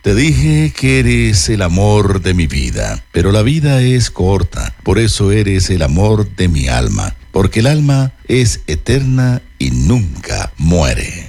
Te dije que eres el amor de mi vida, pero la vida es corta, por eso eres el amor de mi alma, porque el alma es eterna y nunca muere.